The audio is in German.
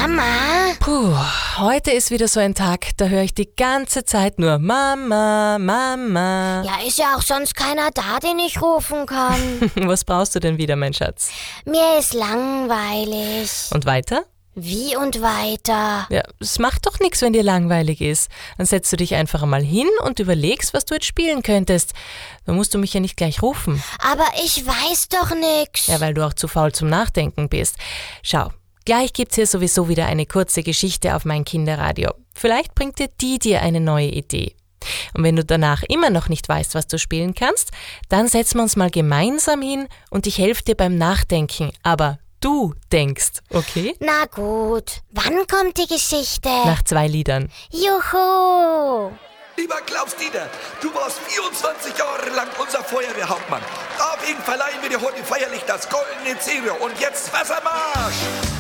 Mama? Puh, heute ist wieder so ein Tag, da höre ich die ganze Zeit nur Mama, Mama. Ja, ist ja auch sonst keiner da, den ich rufen kann. Was brauchst du denn wieder, mein Schatz? Mir ist langweilig. Und weiter? Wie und weiter? Ja, es macht doch nichts, wenn dir langweilig ist. Dann setzt du dich einfach einmal hin und überlegst, was du jetzt spielen könntest. Dann musst du mich ja nicht gleich rufen. Aber ich weiß doch nix. Ja, weil du auch zu faul zum Nachdenken bist. Schau, gleich gibt's hier sowieso wieder eine kurze Geschichte auf mein Kinderradio. Vielleicht bringt dir eine neue Idee. Und wenn du danach immer noch nicht weißt, was du spielen kannst, dann setzen wir uns mal gemeinsam hin und ich helfe dir beim Nachdenken. Aber du denkst, okay? Na gut. Wann kommt die Geschichte? Nach 2 Liedern. Juhu! Lieber Klaus-Dieter, du warst 24 Jahre lang unser Feuerwehrhauptmann. Auf ihn verleihen wir dir heute feierlich das goldene Zebra. Und jetzt Wassermarsch!